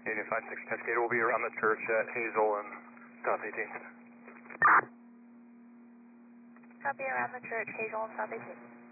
Union 56 Cascade will be around the church at Hazel and South 18th. Copy around the church, Hazel and South 18th.